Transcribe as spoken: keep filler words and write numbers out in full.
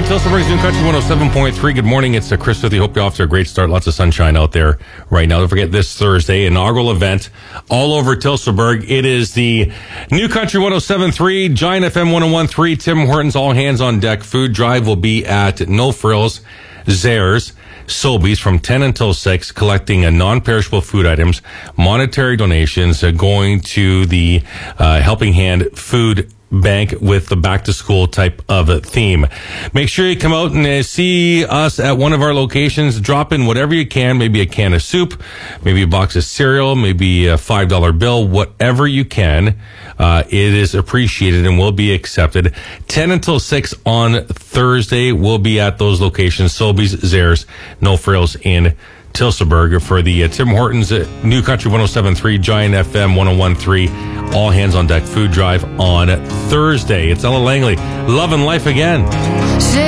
Tillsonburg's New Country one oh seven point three. Good morning. It's uh, Chris with you. Hope you're off to a great start. Lots of sunshine out there right now. Don't forget this Thursday, inaugural event all over Tillsonburg. It is the New Country one oh seven point three, Giant F M one oh one point three, Tim Hortons, all hands on deck. Food drive will be at No Frills, Zares, Sobeys from ten until six, collecting uh, non-perishable food items, monetary donations uh, going to the uh, Helping Hand Food Bank with the back to school type of a theme. Make sure you come out and uh, see us at one of our locations. Drop in whatever you can, maybe a can of soup, maybe a box of cereal, maybe a five dollar bill, whatever you can. Uh, it is appreciated and will be accepted. ten until six on Thursday. We'll be at those locations, Sobeys, Zares, No Frills in Tillsonburg for the uh, Tim Hortons uh, New Country one oh seven point three, Giant F M one oh one point three, all hands on deck food drive on Thursday. It's Ella Langley, loving life again.